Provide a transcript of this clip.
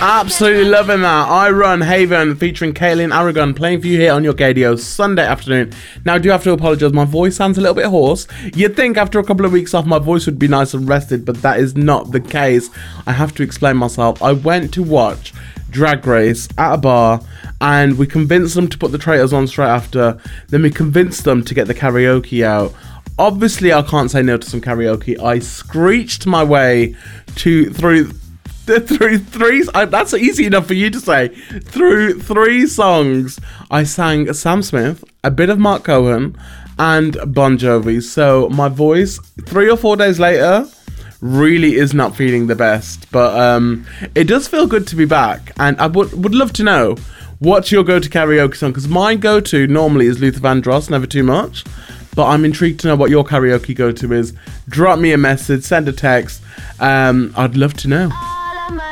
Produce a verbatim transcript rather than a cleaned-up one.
Absolutely loving that. I Run Haven featuring Kaylin Aragon playing for you here on your Gadio Sunday afternoon. Now I do have to apologise, my voice sounds a little bit hoarse. You'd think after a couple of weeks off my voice would be nice and rested, but that is not the case. I have to explain myself. I went to watch Drag Race at a bar and we convinced them to put the traitors on straight after. Then we convinced them to get the karaoke out. Obviously I can't say no to some karaoke. I screeched my way to through the through three I, that's easy enough for you to say. Through three songs I sang Sam Smith, a bit of Mark Cohen and Bon Jovi. So my voice three or four days later really is not feeling the best, but um it does feel good to be back. And I would would love to know what's your go-to karaoke song, because my go-to normally is Luther Vandross, Never Too Much, but I'm intrigued to know what your karaoke go-to is. Drop me a message, send a text. um I'd love to know.